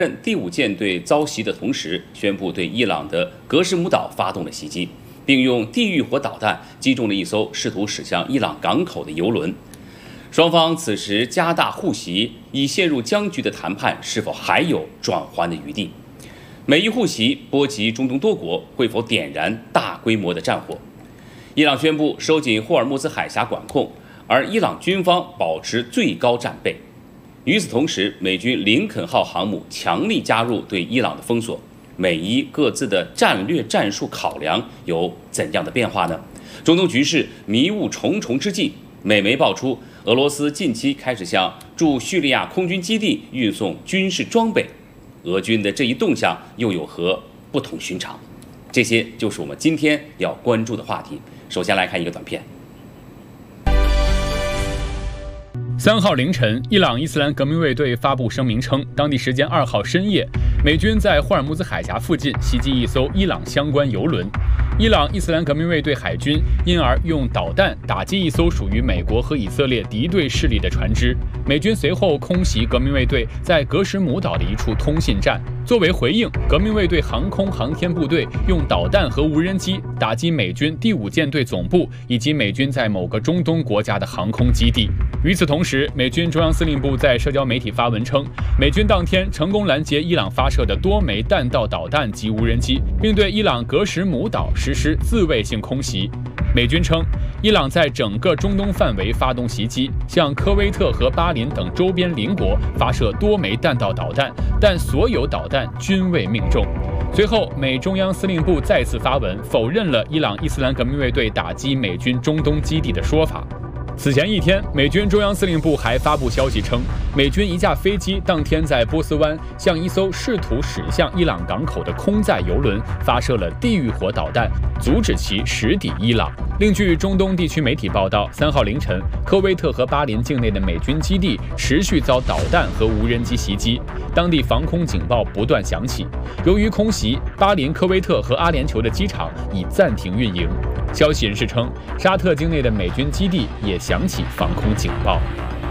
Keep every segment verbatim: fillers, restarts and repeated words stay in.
任第五舰队遭袭的同时，宣布对伊朗的格什姆岛发动了袭击，并用地狱火导弹击中了一艘试图驶向伊朗港口的油轮。双方此时加大互袭，已陷入僵局的谈判是否还有转圜的余地？美伊互袭波及中东多国，会否点燃大规模的战火？伊朗宣布收紧霍尔木兹海峡管控，而伊朗军方保持最高战备。与此同时，美军林肯号航母强力加入对伊朗的封锁，美伊各自的战略战术考量有怎样的变化呢？中东局势迷雾重重之际，美媒爆出俄罗斯近期开始向驻叙利亚空军基地运送军事装备，俄军的这一动向又有何不同寻常？这些就是我们今天要关注的话题。首先来看一个短片。 三号凌晨，伊朗伊斯兰革命卫队发布声明称，当地时间二号深夜，美军在霍尔木兹海峡附近袭击一艘伊朗相关油轮。伊朗伊斯兰革命卫队海军因而用导弹打击一艘属于美国和以色列敌对势力的船只。美军随后空袭革命卫队在格什姆岛的一处通信站。作为回应，革命卫队航空航天部队用导弹和无人机打击美军第五舰队总部以及美军在某个中东国家的航空基地。与此同时，美军中央司令部在社交媒体发文称，美军当天成功拦截伊朗发射的多枚弹道导弹及无人机，并对伊朗格什姆岛实施自卫性空袭。美军称，伊朗在整个中东范围发动袭击，向科威特和巴林等周边邻国发射多枚弹道导弹，但所有导弹均未命中。随后，美中央司令部再次发文否认了伊朗伊斯兰革命卫队打击美军中东基地的说法。此前一天，美军中央司令部还发布消息称，美军一架飞机当天在波斯湾向一艘试图驶向伊朗港口的空载油轮发射了地狱火导弹，阻止其驶抵伊朗。另据中东地区媒体报道，三号凌晨，科威特和巴林境内的美军基地持续遭导弹和无人机袭击，当地防空警报不断响起。由于空袭，巴林、科威特和阿联酋的机场已暂停运营。消息人士称，沙特境内的美军基地也响起防空警报。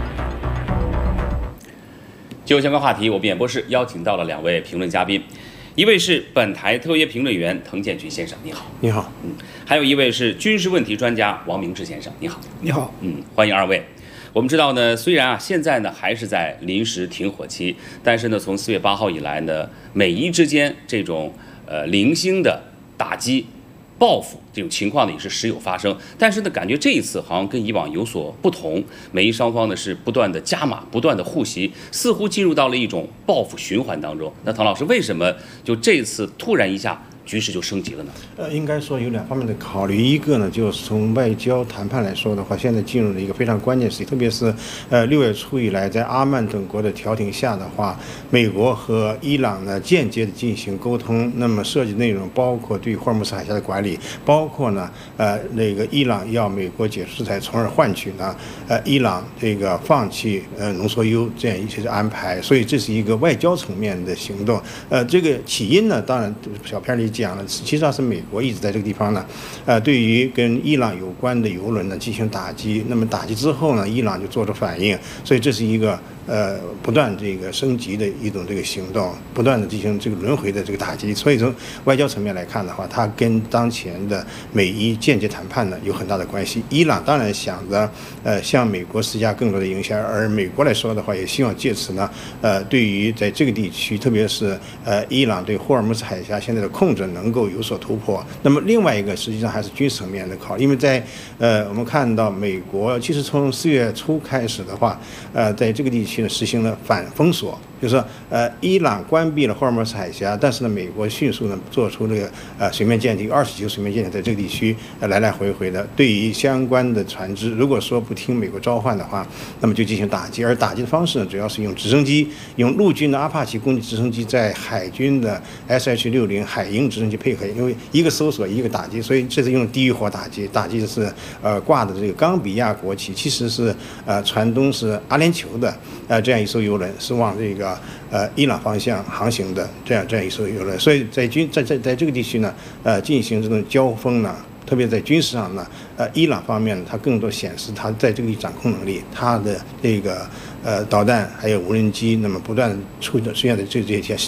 就相关话题，我们演播室邀请到了两位评论嘉宾，一位是本台特约评论员滕建群先生，你好。 你好。 嗯，还有一位是军事问题专家王明志先生，你好。 你好。 嗯，欢迎二位。我们知道呢，虽然啊现在呢还是在临时停火期，但是呢从四月八号以来呢，美伊之间这种呃零星的打击、报复这种情况呢也是时有发生，但是呢，感觉这一次好像跟以往有所不同，美伊双方呢是不断的加码、不断的互袭，似乎进入到了一种报复循环当中。那滕老师，为什么就这次突然一下局势就升级了呢？ 呃，应该说有两方面的考虑。一个呢，就是从外交谈判来说的话，现在进入了一个非常关键时期，特别是呃六月初以来，在阿曼等国的调停下的话，美国和伊朗呢间接的进行沟通，那么涉及内容包括对霍尔木兹海峡的管理，包括呢呃那个伊朗要美国解除制裁，从而换取呢呃伊朗这个放弃呃浓缩铀这样一些安排，所以这是一个外交层面的行动。呃，这个起因呢，当然小片里讲了，实际上是美国一直在这个地方呢，呃，对于跟伊朗有关的油轮呢进行打击。那么打击之后呢，伊朗就做出反应，所以这是一个呃不断这个升级的一种这个行动，不断的进行这个轮回的这个打击。所以从外交层面来看的话，它跟当前的美伊间接谈判呢有很大的关系。伊朗当然想着呃向美国施加更多的影响，而美国来说的话，也希望借此呢呃对于在这个地区，特别是呃伊朗对霍尔木兹海峡现在的控制能够有所突破。那么另外一个实际上还是军事层面的考虑，因为在呃我们看到美国其实从四月初开始的话，呃在这个地区呢实行了反封锁。就是说，呃，伊朗关闭了霍尔木兹海峡，但是呢，美国迅速呢做出这个呃水面舰艇二十几个水面舰艇在这个地区呃来来回回的，对于相关的船只，如果说不听美国召唤的话，那么就进行打击。而打击的方式呢，主要是用直升机，用陆军的阿帕奇攻击直升机在海军的 S H 六十 海鹰直升机配合，因为一个搜索一个打击，所以这是用地狱火打击，打击的是呃挂的这个冈比亚国旗，其实是呃船东是阿联酋的呃这样一艘油轮，是往这个。呃，伊朗方向航行的这样这样一艘油轮，所以在军在在在这个地区呢，呃，进行这种交锋呢，特别在军事上呢，呃，伊朗方面它更多显示它在这个掌控能力，它的这个呃导弹还有无人机，那么不断出出现的这这些